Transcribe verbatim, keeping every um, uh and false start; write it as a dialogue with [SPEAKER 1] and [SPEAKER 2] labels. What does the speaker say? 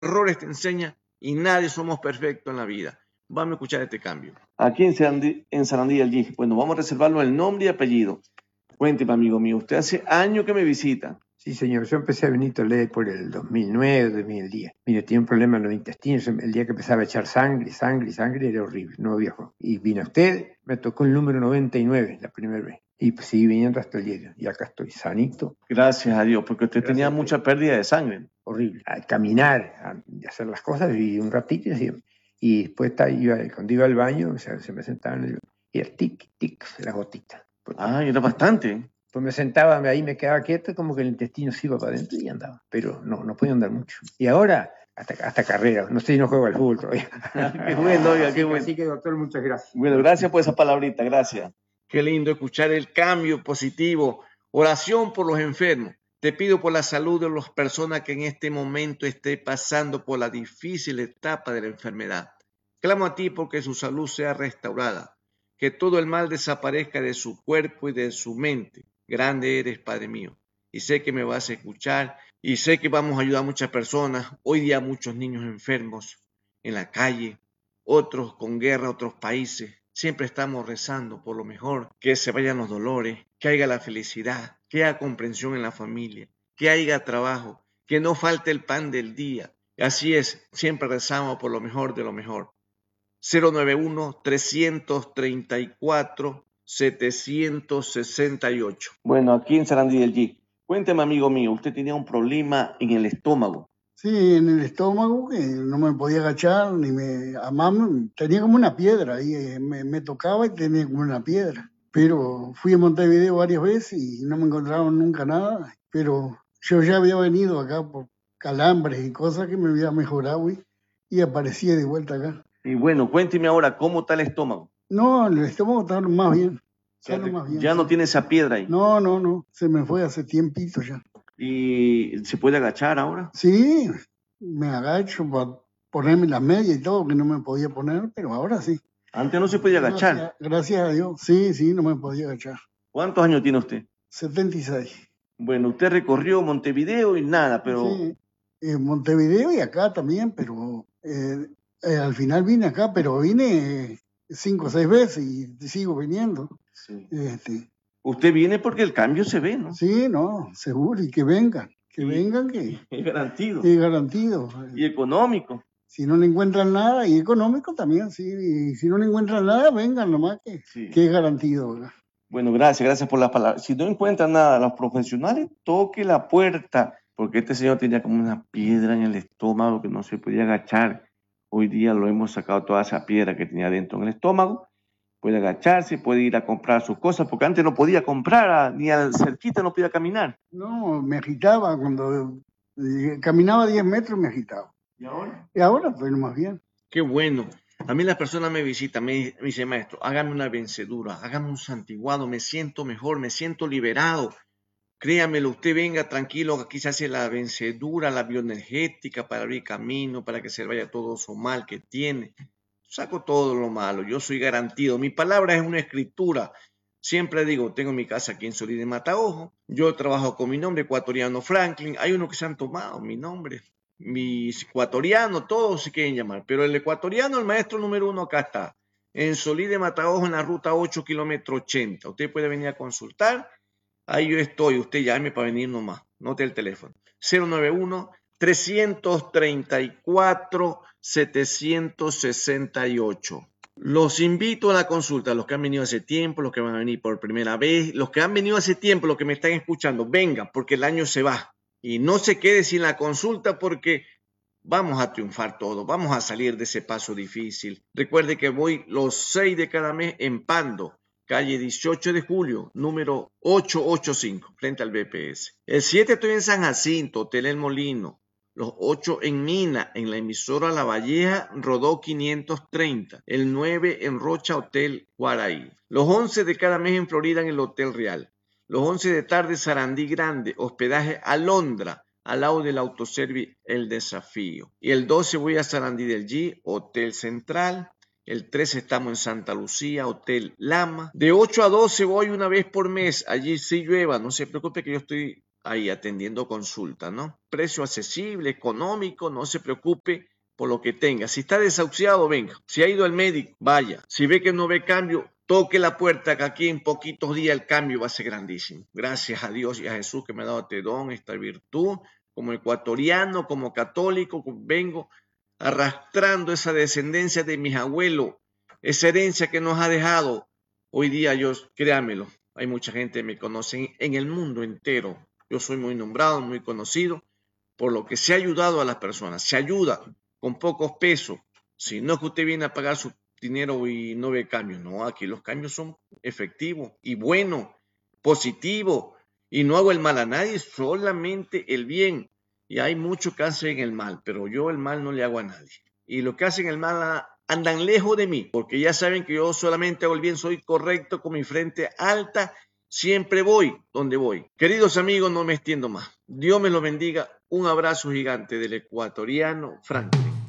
[SPEAKER 1] errores te enseñan y nadie somos perfectos en la vida. Vamos a escuchar este cambio.
[SPEAKER 2] Aquí en Sarandí, en Sarandí del G. Bueno, vamos a reservarlo el nombre y apellido. Cuénteme, amigo mío, usted hace años que me visita.
[SPEAKER 3] Sí, señor. Yo empecé a venir a Toledo por el dos mil nueve, dos mil diez. Mire, tenía un problema en los intestinos. El día que empezaba a echar sangre, sangre, sangre, era horrible. No había forma. Y vino usted, me tocó el número noventa y nueve la primera vez. Y pues seguí viniendo hasta el día. Y acá estoy sanito.
[SPEAKER 2] Gracias a Dios, porque usted
[SPEAKER 3] Gracias
[SPEAKER 2] tenía
[SPEAKER 3] a usted.
[SPEAKER 2] mucha pérdida de sangre.
[SPEAKER 3] Horrible. A caminar, a hacer las cosas, y un ratito y así. Y después iba, cuando iba al baño, o sea, se me sentaba en el... Y el tic, tic, la gotita.
[SPEAKER 2] Ah, era bastante.
[SPEAKER 3] Pues me sentaba ahí, me quedaba quieto, como que el intestino se iba para adentro y andaba. Pero no, no podía andar mucho. Y ahora, hasta, hasta carrera. No sé si no juego al fútbol todavía.
[SPEAKER 2] Qué bueno, oiga, qué bueno.
[SPEAKER 3] Así que, doctor, muchas gracias.
[SPEAKER 2] Bueno, gracias por esa palabrita, gracias.
[SPEAKER 1] Qué lindo escuchar el cambio positivo. Oración por los enfermos. Te pido por la salud de las personas que en este momento esté pasando por la difícil etapa de la enfermedad. Clamo a ti porque su salud sea restaurada, que todo el mal desaparezca de su cuerpo y de su mente. Grande eres, Padre mío, y sé que me vas a escuchar, y sé que vamos a ayudar a muchas personas. Hoy día muchos niños enfermos en la calle, otros con guerra, otros países. Siempre estamos rezando por lo mejor, que se vayan los dolores, que haya la felicidad, que haya comprensión en la familia, que haya trabajo, que no falte el pan del día. Así es, siempre rezamos por lo mejor de lo mejor. cero nueve uno, tres tres cuatro, siete seis ocho.
[SPEAKER 2] Bueno, aquí en Sarandí del G. Cuénteme, amigo mío, usted tenía un problema en el estómago.
[SPEAKER 4] Sí, en el estómago, que no me podía agachar, ni me amaba, tenía como una piedra ahí, eh, me, me tocaba y tenía como una piedra. Pero fui a Montevideo varias veces y no me encontraron nunca nada, pero yo ya había venido acá por calambres y cosas que me había mejorado y, y aparecía de vuelta acá.
[SPEAKER 2] Y bueno, cuénteme ahora, ¿cómo está el estómago?
[SPEAKER 4] No, el estómago está más bien.
[SPEAKER 2] Ya,
[SPEAKER 4] Está más bien,
[SPEAKER 2] ya no
[SPEAKER 4] sí.
[SPEAKER 2] tiene esa piedra ahí.
[SPEAKER 4] No, no, no, se me fue hace tiempito ya.
[SPEAKER 2] ¿Y se puede agachar ahora?
[SPEAKER 4] Sí, me agacho para ponerme las medias y todo, que no me podía poner, pero ahora sí.
[SPEAKER 2] Antes no se podía agachar.
[SPEAKER 4] Gracias, gracias a Dios, sí, sí, no me podía agachar.
[SPEAKER 2] ¿Cuántos años tiene usted?
[SPEAKER 4] setenta y seis.
[SPEAKER 2] Bueno, usted recorrió Montevideo y nada, pero...
[SPEAKER 4] Sí, en Montevideo y acá también, pero eh, eh, al final vine acá, pero vine cinco o seis veces y sigo viniendo.
[SPEAKER 2] Sí.
[SPEAKER 4] Este,
[SPEAKER 2] Usted viene porque el cambio se ve, ¿no?
[SPEAKER 4] sí, no, seguro, y que vengan, que
[SPEAKER 2] Y-
[SPEAKER 4] vengan, que
[SPEAKER 2] Es garantido.
[SPEAKER 4] es garantido.
[SPEAKER 2] Y económico.
[SPEAKER 4] Si no le encuentran nada, y económico también, sí, y si no le encuentran nada, vengan nomás, que,
[SPEAKER 2] Sí.
[SPEAKER 4] que es garantido, ¿verdad?
[SPEAKER 2] Bueno, gracias, gracias por las palabras. Si no encuentran nada, los profesionales, toque la puerta, porque este señor tenía como una piedra en el estómago que no se podía agachar. Hoy día lo hemos sacado toda esa piedra que tenía dentro en el estómago. Puede agacharse, puede ir a comprar sus cosas, porque antes no podía comprar, a- ni al cerquita no podía caminar.
[SPEAKER 4] No, me agitaba cuando eh, caminaba diez metros, me agitaba.
[SPEAKER 2] ¿Y ahora?
[SPEAKER 4] Y ahora estoy más bien.
[SPEAKER 1] Qué bueno. A mí las personas me visitan, me, me dicen, maestro, hágame una vencedura, hágame un santiguado, me siento mejor, me siento liberado. Créamelo, usted venga tranquilo, aquí se hace la vencedura, la bioenergética para abrir camino, para que se vaya todo su mal que tiene. Saco todo lo malo, yo soy garantido. Mi palabra es una escritura. Siempre digo, tengo mi casa aquí en Solí de Mataojo, yo trabajo con mi nombre, ecuatoriano Franklin, hay unos que se han tomado mi nombre, mis ecuatorianos, todos se quieren llamar, pero el ecuatoriano, el maestro número uno acá está, en Solí de Mataojo, en la ruta ocho, kilómetro ochenta. Usted puede venir a consultar, ahí yo estoy, usted llame para venir nomás, note el teléfono, cero nueve uno, tres tres cuatro, siete seis ocho. Los invito a la consulta, los que han venido hace tiempo, los que van a venir por primera vez, los que han venido hace tiempo, los que me están escuchando, vengan, porque el año se va. Y no se quede sin la consulta porque vamos a triunfar todos, vamos a salir de ese paso difícil. Recuerde que voy los seis de cada mes en Pando, calle dieciocho de julio, número ochocientos ochenta y cinco, frente al B P S. El siete estoy en San Jacinto, Hotel El Molino. Los ocho en Mina, en la emisora La Valleja, Rodó quinientos treinta. El nueve en Rocha, Hotel Guaraí. Los once de cada mes en Florida, en el Hotel Real. Los once de tarde, Sarandí Grande, hospedaje Alondra, al lado del autoservice El Desafío. Y el doce voy a Sarandí del G, Hotel Central. El trece estamos en Santa Lucía, Hotel Lama. De ocho a doce voy una vez por mes, allí sí llueva, no se preocupe que yo estoy ahí atendiendo consulta, ¿no? Precio accesible, económico, no se preocupe por lo que tenga. Si está desahuciado, venga. Si ha ido al médico, vaya. Si ve que no ve cambio, toque la puerta, que aquí en poquitos días el cambio va a ser grandísimo. Gracias a Dios y a Jesús que me ha dado este don, esta virtud. Como ecuatoriano, como católico, vengo arrastrando esa descendencia de mis abuelos, esa herencia que nos ha dejado. Hoy día yo, créamelo, hay mucha gente que me conoce en el mundo entero. Yo soy muy nombrado, muy conocido, por lo que se ha ayudado a las personas. Se ayuda con pocos pesos. Si no es que usted viene a pagar su dinero y no ve cambios. No, aquí los cambios son efectivos y buenos, positivos. Y no hago el mal a nadie, solamente el bien. Y hay muchos que hacen el mal, pero yo el mal no le hago a nadie. Y los que hacen el mal andan lejos de mí, porque ya saben que yo solamente hago el bien, soy correcto, con mi frente alta, siempre voy donde voy. Queridos amigos, no me extiendo más. Dios me los bendiga. Un abrazo gigante del ecuatoriano Franklin.